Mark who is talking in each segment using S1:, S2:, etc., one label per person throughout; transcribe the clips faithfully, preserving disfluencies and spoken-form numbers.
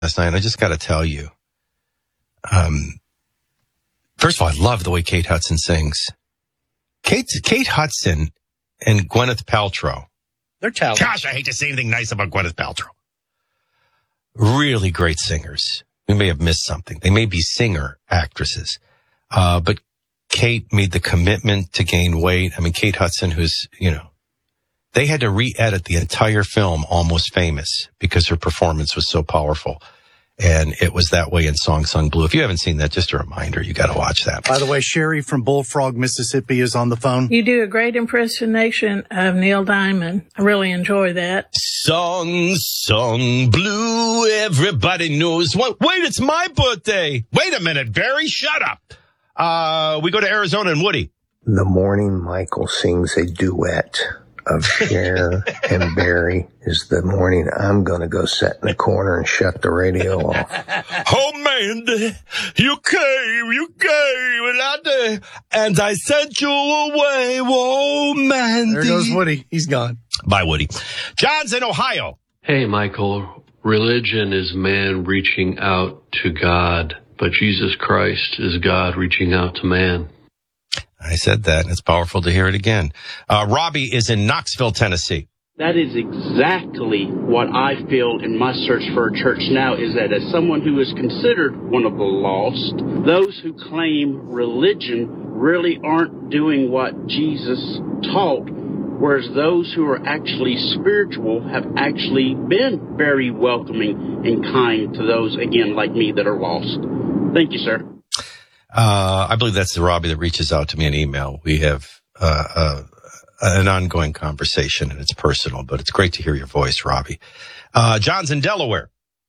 S1: last night, and I just got to tell you, um, first of all, I love the way Kate Hudson sings. Kate, Kate Hudson and Gwyneth Paltrow.
S2: They're talented.
S1: Gosh, I hate to say anything nice about Gwyneth Paltrow. Really great singers. We may have missed something. They may be singer actresses. Uh, but Kate made the commitment to gain weight. I mean, Kate Hudson, who's, you know, they had to re-edit the entire film, Almost Famous, because her performance was so powerful. And it was that way in Song Sung Blue. If you haven't seen that, just a reminder, you got to watch that.
S2: By the way, Sherry from Bullfrog, Mississippi is on the phone.
S3: You do a great impersonation of Neil Diamond. I really enjoy that.
S1: Song Sung Blue, everybody knows. What? Wait, it's my birthday. Wait a minute, Barry, shut up. Uh, we go to Arizona and Woody.
S4: The morning Michael sings a duet of Cher and Barry is the morning I'm going to go sit in the corner and shut the radio off.
S1: Oh, man, you came, you came, and I, and I sent you away. Whoa, man.
S2: There goes Woody. He's gone.
S1: Bye, Woody. John's in Ohio.
S5: Hey, Michael. Religion is man reaching out to God, but Jesus Christ is God reaching out to man.
S1: I said that, and it's powerful to hear it again. Uh, Robbie is in Knoxville, Tennessee.
S6: That is exactly what I feel in my search for a church now, is that as someone who is considered one of the lost, those who claim religion really aren't doing what Jesus taught, whereas those who are actually spiritual have actually been very welcoming and kind to those, again, like me, that are lost. Thank you, sir.
S1: Uh, I believe that's the Robbie that reaches out to me in email. We have uh, uh, an ongoing conversation, and it's personal, but it's great to hear your voice, Robbie. Uh, John's in Delaware.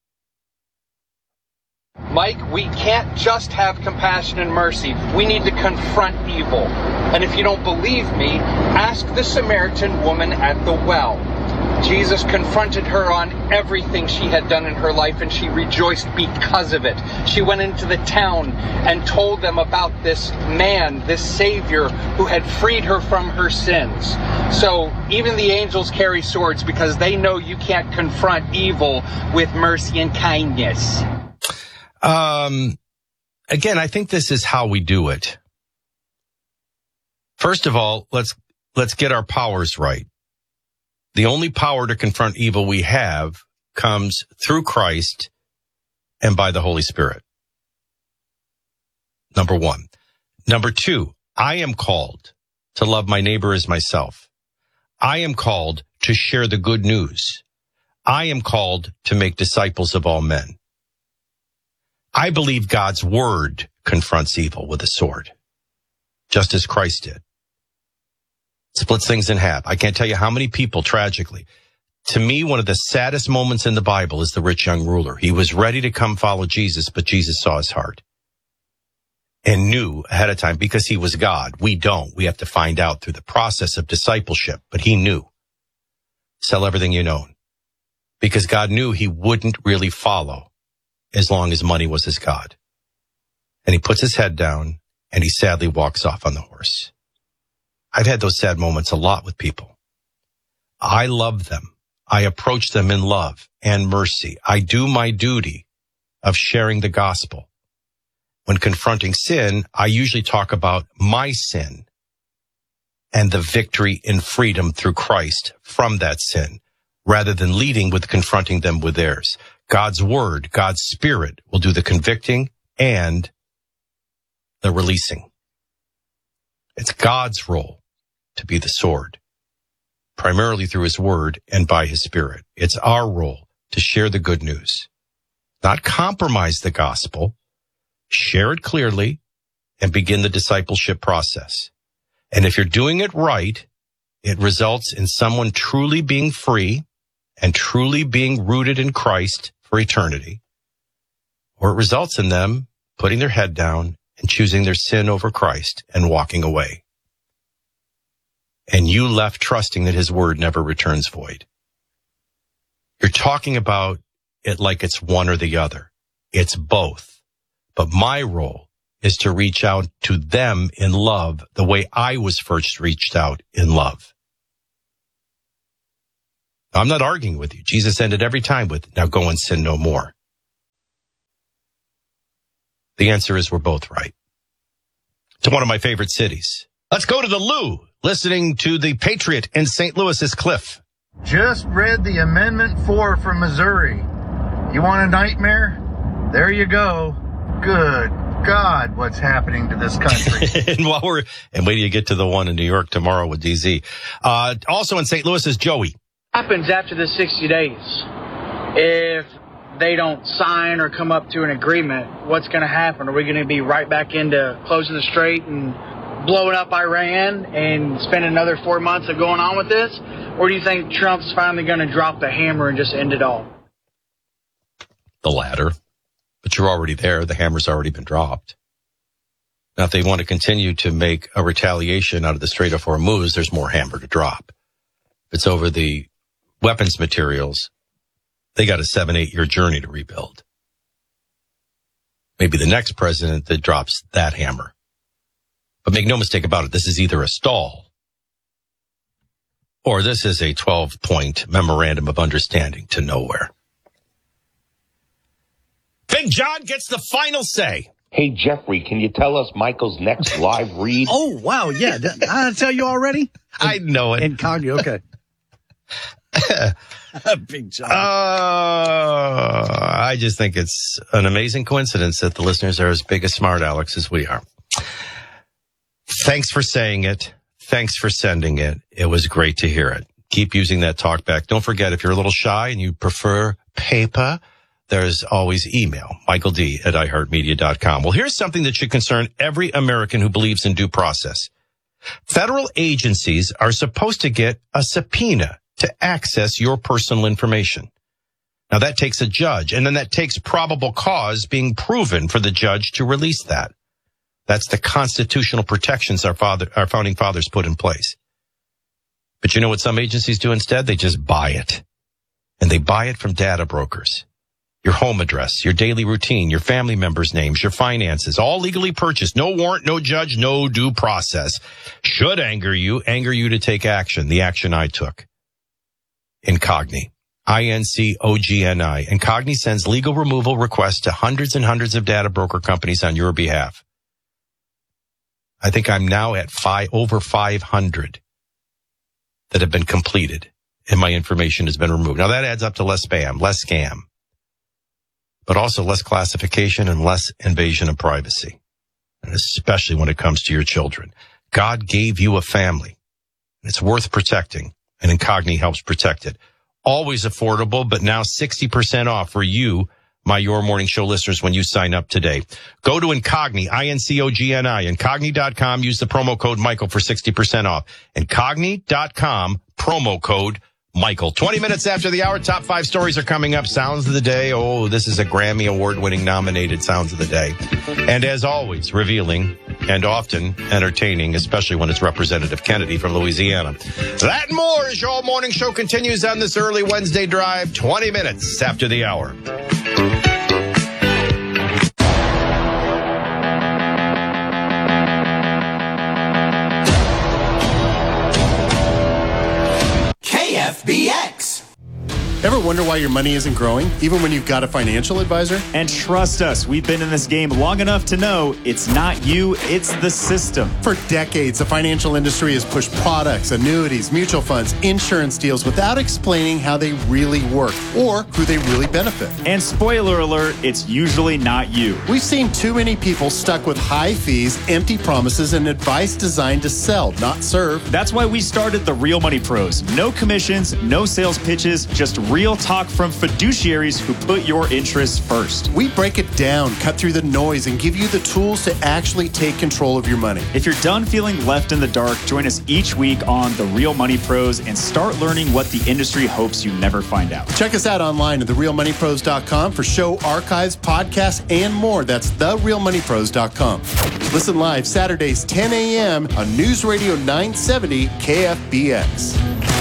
S7: Mike, we can't just have compassion and mercy. We need to confront evil. And if you don't believe me, ask the Samaritan woman at the well. Jesus confronted her on everything she had done in her life, and she rejoiced because of it. She went into the town and told them about this man, this Savior, who had freed her from her sins. So even the angels carry swords because they know you can't confront evil with mercy and kindness.
S1: Um, again, I think this is how we do it. First of all, let's let's get our powers right. The only power to confront evil we have comes through Christ and by the Holy Spirit. Number one. Number two, I am called to love my neighbor as myself. I am called to share the good news. I am called to make disciples of all men. I believe God's word confronts evil with a sword, just as Christ did. Splits things in half. I can't tell you how many people, tragically. To me, one of the saddest moments in the Bible is the rich young ruler. He was ready to come follow Jesus, but Jesus saw his heart and knew ahead of time, because he was God. We don't. We have to find out through the process of discipleship, but he knew. Sell everything you own, because God knew he wouldn't really follow as long as money was his God. And he puts his head down and he sadly walks off on the horse. I've had those sad moments a lot with people. I love them. I approach them in love and mercy. I do my duty of sharing the gospel. When confronting sin, I usually talk about my sin and the victory in freedom through Christ from that sin, rather than leading with confronting them with theirs. God's word, God's spirit will do the convicting and the releasing. It's God's role to be the sword, primarily through his word and by his spirit. It's our role to share the good news, not compromise the gospel, share it clearly, and begin the discipleship process. And if you're doing it right, it results in someone truly being free and truly being rooted in Christ for eternity, or it results in them putting their head down and choosing their sin over Christ and walking away. And you left trusting that his word never returns void. You're talking about it like it's one or the other. It's both. But my role is to reach out to them in love the way I was first reached out in love. I'm not arguing with you. Jesus ended every time with, now go and sin no more. The answer is we're both right. To one of my favorite cities. Let's go to the Lou, listening to the Patriot in Saint Louis's Cliff.
S8: Just read the Amendment four from Missouri. You want a nightmare? There you go. Good God, what's happening to this country?
S1: and while we're, and wait till you get to the one in New York tomorrow with D Z. Uh, also in Saint Louis is Joey.
S9: Happens after the sixty days. If they don't sign or come up to an agreement, what's going to happen? Are we going to be right back into closing the strait and blowing up Iran and spend another four months of going on with this? Or do you think Trump's finally going to drop the hammer and just end it all?
S1: The latter. But you're already there. The hammer's already been dropped. Now, if they want to continue to make a retaliation out of the Strait of Hormuz, there's more hammer to drop. If it's over the weapons materials, they got a seven, eight year journey to rebuild. Maybe the next president that drops that hammer. But make no mistake about it, this is either a stall or this is a twelve point memorandum of understanding to nowhere. Big John gets the final say.
S10: Hey, Jeffrey, can you tell us Michael's next live read?
S2: Oh, wow. Yeah. Did I tell you already?
S1: I know it.
S2: Incognito. Okay. Big John.
S1: Uh, I just think it's an amazing coincidence that the listeners are as big a smart Alex as we are. Thanks for saying it. Thanks for sending it. It was great to hear it. Keep using that talk back. Don't forget, if you're a little shy and you prefer paper, there's always email, Michael D at i heart media dot com. Well, here's something that should concern every American who believes in due process. Federal agencies are supposed to get a subpoena to access your personal information. Now, that takes a judge, and then that takes probable cause being proven for the judge to release that. That's the constitutional protections our father, our founding fathers put in place. But you know what some agencies do instead? They just buy it. And they buy it from data brokers. Your home address, your daily routine, your family members' names, your finances, all legally purchased. No warrant, no judge, no due process. Should anger you, anger you to take action, the action I took. Incogni. I N C O G N I. Incogni sends legal removal requests to hundreds and hundreds of data broker companies on your behalf. I think I'm now at five, over five hundred that have been completed, and my information has been removed. Now, that adds up to less spam, less scam, but also less classification and less invasion of privacy, and especially when it comes to your children. God gave you a family, and it's worth protecting, and Incogni helps protect it. Always affordable, but now sixty percent off for you, my Your Morning Show listeners, when you sign up today. Go to Incogni, I N C O G N I, Incogni dot com. Use the promo code Michael for sixty percent off. Incogni dot com, promo code Michael. twenty minutes after the hour, top five stories are coming up. Sounds of the day. Oh, this is a Grammy Award-winning nominated Sounds of the Day. And as always, revealing and often entertaining, especially when it's Representative Kennedy from Louisiana. That and more as your morning show continues on this early Wednesday drive, twenty minutes after the hour.
S11: K F B X.
S12: Ever wonder why your money isn't growing, even when you've got a financial advisor?
S13: And trust us, we've been in this game long enough to know it's not you, it's the system.
S12: For decades, the financial industry has pushed products, annuities, mutual funds, insurance deals without explaining how they really work or who they really benefit.
S13: And spoiler alert, it's usually not you.
S12: We've seen too many people stuck with high fees, empty promises, and advice designed to sell, not serve.
S13: That's why we started the Real Money Pros. No commissions, no sales pitches, just real talk from fiduciaries who put your interests first.
S12: We break it down, cut through the noise, and give you the tools to actually take control of your money.
S13: If you're done feeling left in the dark, join us each week on The Real Money Pros and start learning what the industry hopes you never find out.
S12: Check us out online at the real money pros dot com for show archives, podcasts, and more. That's the real money pros dot com. Listen live Saturdays, ten a.m. on News Radio nine seventy K F B X.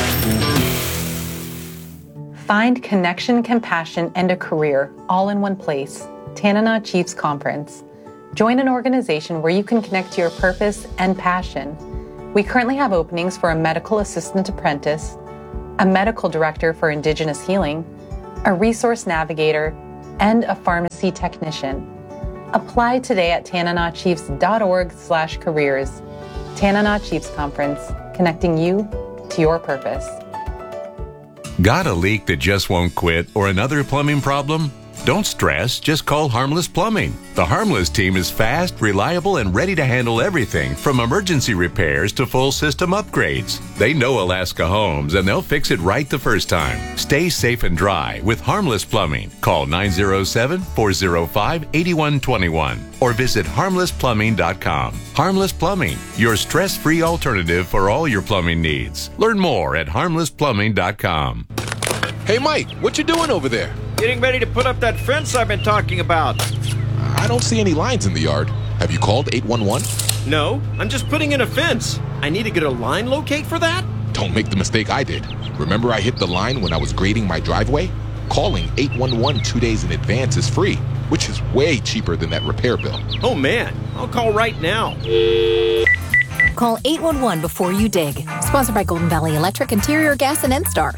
S14: Find connection, compassion, and a career all in one place. Tanana Chiefs Conference. Join an organization where you can connect to your purpose and passion. We currently have openings for a medical assistant apprentice, a medical director for Indigenous healing, a resource navigator, and a pharmacy technician. Apply today at tananachiefs.org slash careers. Tanana Chiefs Conference, connecting you to your purpose.
S15: Got a leak that just won't quit or another plumbing problem? Don't stress, just call Harmless Plumbing. The Harmless team is fast, reliable, and ready to handle everything from emergency repairs to full system upgrades. They know Alaska Homes and they'll fix it right the first time. Stay safe and dry with Harmless Plumbing. Call nine oh seven, four oh five, eight one two one or visit harmless plumbing dot com. Harmless Plumbing, your stress-free alternative for all your plumbing needs. Learn more at harmless plumbing dot com.
S16: Hey Mike, what you doing over there?
S17: Getting ready to put up that fence I've been talking about.
S16: I don't see any lines in the yard. Have you called eight one one?
S17: No, I'm just putting in a fence. I need to get a line locate for that?
S16: Don't make the mistake I did. Remember I hit the line when I was grading my driveway? Calling eight one one two days in advance is free, which is way cheaper than that repair bill.
S17: Oh man, I'll call right now.
S18: Call eight one one before you dig. Sponsored by Golden Valley Electric, Interior Gas, and N-Star.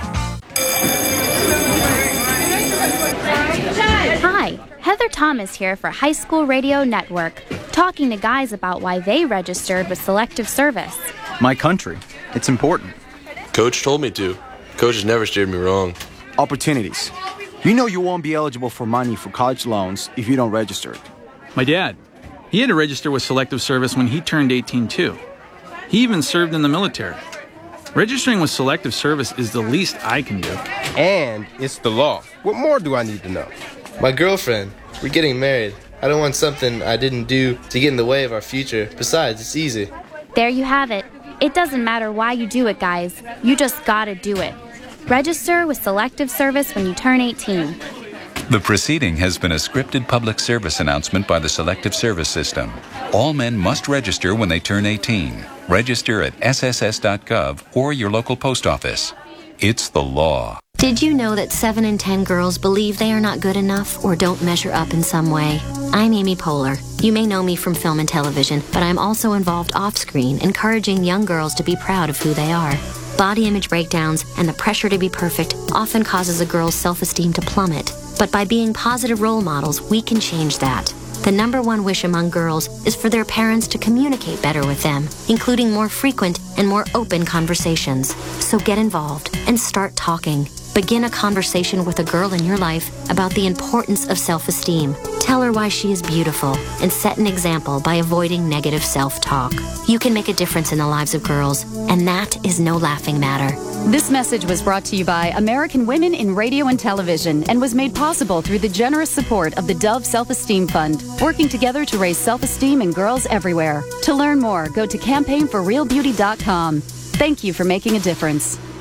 S19: Hi, Heather Thomas here for High School Radio Network, talking to guys about why they registered with Selective Service.
S20: My country. It's important.
S21: Coach told me to. Coach has never steered me wrong.
S20: Opportunities. You know you won't be eligible for money for college loans if you don't register.
S22: My dad, he had to register with Selective Service when he turned eighteen too. He even served in the military. Registering with Selective Service is the least I can do.
S23: And it's the law. What more do I need to know?
S21: My girlfriend, we're getting married. I don't want something I didn't do to get in the way of our future. Besides, it's easy.
S19: There you have it. It doesn't matter why you do it, guys. You just gotta do it. Register with Selective Service when you turn eighteen.
S24: The proceeding has been a scripted public service announcement by the Selective Service System. All men must register when they turn eighteen. Register at S S S dot gov or your local post office. It's the law.
S25: Did you know that seven in ten girls believe they are not good enough or don't measure up in some way? I'm Amy Poehler. You may know me from film and television, but I'm also involved off-screen, encouraging young girls to be proud of who they are. Body image breakdowns and the pressure to be perfect often causes a girl's self-esteem to plummet. But by being positive role models, we can change that. The number one wish among girls is for their parents to communicate better with them, including more frequent and more open conversations. So get involved and start talking. Begin a conversation with a girl in your life about the importance of self-esteem. Tell her why she is beautiful and set an example by avoiding negative self-talk. You can make a difference in the lives of girls, and that is no laughing matter.
S26: This message was brought to you by American Women in Radio and Television and was made possible through the generous support of the Dove Self-Esteem Fund, working together to raise self-esteem in girls everywhere. To learn more, go to campaign for real beauty dot com. Thank you for making a difference.